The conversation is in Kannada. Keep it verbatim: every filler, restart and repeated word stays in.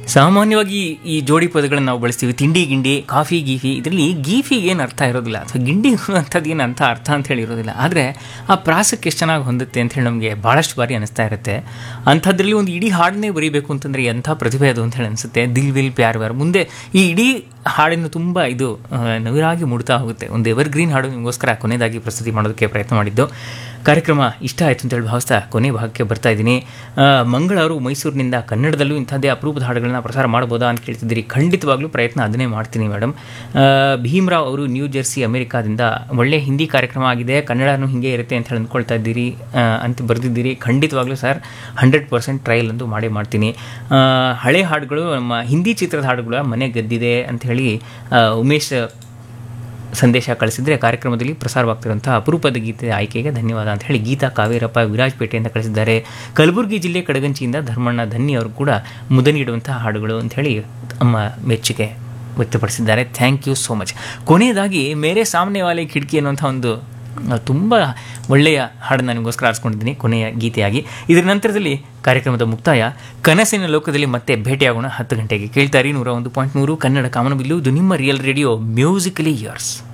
ಸಾಮಾನ್ಯವಾಗಿ ಈ ಜೋಡಿ ಪದಗಳನ್ನು ನಾವು ಬಳಸ್ತೀವಿ. ತಿಂಡಿ ಗಿಂಡಿ, ಕಾಫಿ ಗೀಫಿ. ಇದರಲ್ಲಿ ಗೀಫಿಗೆ ಏನು ಅರ್ಥ ಇರೋದಿಲ್ಲ, ಅಥವಾ ಗಿಂಡಿ ಅಂಥದ್ದು ಏನು ಅಂತ ಅರ್ಥ ಅಂತ ಹೇಳಿ ಇರೋದಿಲ್ಲ. ಆದರೆ ಆ ಪ್ರಾಸಕ್ಕೆ ಎಷ್ಟು ಚೆನ್ನಾಗಿ ಹೊಂದುತ್ತೆ ಅಂಥೇಳಿ ನಮಗೆ ಭಾಳಷ್ಟು ಬಾರಿ ಅನಿಸ್ತಾ ಇರುತ್ತೆ. ಅಂಥದ್ರಲ್ಲಿ ಒಂದು ಇಡೀ ಹಾಡನ್ನೇ ಬರೀಬೇಕು ಅಂತಂದರೆ ಎಂಥ ಪ್ರತಿಭೆ ಅದು ಅಂತೇಳಿ ಅನಿಸುತ್ತೆ. ದಿಲ್ ವಿಲ್ ಪ್ಯಾರ್ ವ್ಯಾರ್ ಮುಂದೆ ಈ ಇಡೀ ಹಾಡಿನ ತುಂಬ ಇದು ನವಿರಾಗಿ ಮೂಡ್ತಾ ಹೋಗುತ್ತೆ. ಒಂದು ಎವರ್ ಗ್ರೀನ್ ಹಾಡು ನಿಮಗೋಸ್ಕರ ಕೊನೆಯದಾಗಿ ಪ್ರಸ್ತುತಿ ಮಾಡೋದಕ್ಕೆ ಪ್ರಯತ್ನ ಮಾಡಿದ್ದು. ಕಾರ್ಯಕ್ರಮ ಇಷ್ಟ ಆಯಿತು ಅಂತೇಳಿ ಭಾವಿಸ್ತಾ ಕೊನೆ ಭಾಗಕ್ಕೆ ಬರ್ತಾ ಇದ್ದೀನಿ. ಮಂಗಳವರು ಮೈಸೂರಿನಿಂದ ಕನ್ನಡದಲ್ಲೂ ಇಂಥದ್ದೇ ಅಪರೂಪದ ಹಾಡುಗಳನ್ನ ಪ್ರಸಾರ ಮಾಡ್ಬೋದಾ ಅಂತ ಕೇಳ್ತಿದ್ದೀರಿ. ಖಂಡಿತವಾಗ್ಲೂ ಪ್ರಯತ್ನ ಅದನ್ನೇ ಮಾಡ್ತೀನಿ ಮೇಡಮ್. ಭೀಮ್ರಾವ್ ಅವರು ನ್ಯೂ ಜೆರ್ಸಿ ಅಮೆರಿಕಾದಿಂದ ಒಳ್ಳೆ ಹಿಂದಿ ಕಾರ್ಯಕ್ರಮ ಆಗಿದೆ, ಕನ್ನಡನೂ ಹಿಂಗೆ ಇರುತ್ತೆ ಅಂತ ಹೇಳಿ ಅಂದ್ಕೊಳ್ತಾ ಇದ್ದೀರಿ ಅಂತ ಬರೆದಿದ್ದೀರಿ. ಖಂಡಿತವಾಗ್ಲೂ ಸರ್ ಹಂಡ್ರೆಡ್ ಪರ್ಸೆಂಟ್ ಟ್ರಯಲ್ ಅಂತೂ ಮಾಡೇ ಮಾಡ್ತೀನಿ. ಹಳೆ ಹಾಡುಗಳು ನಮ್ಮ ಹಿಂದಿ ಚಿತ್ರದ ಹಾಡುಗಳು ಮನೆ ಗೆದ್ದಿದೆ ಅಂಥೇಳಿ ಉಮೇಶ್ ಸಂದೇಶ ಕಳಿಸಿದರೆ ಕಾರ್ಯಕ್ರಮದಲ್ಲಿ ಪ್ರಸಾರವಾಗ್ತಿರುವಂಥ ಅಪರೂಪದ ಗೀತೆ ಆಯ್ಕೆಗೆ ಧನ್ಯವಾದ ಅಂತ ಹೇಳಿ ಗೀತಾ ಕಾವೇರಪ್ಪ ವಿರಾಜಪೇಟೆಯಿಂದ ಕಳಿಸಿದ್ದಾರೆ. ಕಲಬುರಗಿ ಜಿಲ್ಲೆ ಕಡಗಂಚಿಯಿಂದ ಧರ್ಮಣ್ಣ ಧನ್ನಿ ಅವರು ಕೂಡ ಮುದ ನೀಡುವಂಥ ಹಾಡುಗಳು ಅಂಥೇಳಿ ನಮ್ಮ ಮೆಚ್ಚುಗೆ ವ್ಯಕ್ತಪಡಿಸಿದ್ದಾರೆ. Thank you so much. ಕೊನೆಯದಾಗಿ ಮೇರೆ ಸಾಮನೆ ವಾಲೆ ಕಿಟಕಿ ಅನ್ನುವಂಥ ಒಂದು ತುಂಬ ಒಳ್ಳೆಯ ಹಾಡನ್ನು ನಿಮಗೋಸ್ಕರ ಆರಿಸ್ಕೊಂಡಿದ್ದೀನಿ ಕೊನೆಯ ಗೀತೆಯಾಗಿ. ಇದರ ನಂತರದಲ್ಲಿ ಕಾರ್ಯಕ್ರಮದ ಮುಕ್ತಾಯ. ಕನಸಿನ ಲೋಕದಲ್ಲಿ ಮತ್ತೆ ಭೇಟಿಯಾಗೋಣ ಹತ್ತು ಗಂಟೆಗೆ. ಕೇಳ್ತಾರೆ ನೂರ ಒಂದು ಪಾಯಿಂಟ್ ಮೂರು ಕನ್ನಡ ಕಾಮನಬಿಲ್ಲು. ಇದು ನಿಮ್ಮ ರಿಯಲ್ ರೇಡಿಯೋ, ಮ್ಯೂಸಿಕಲಿ ಇಯರ್ಸ್.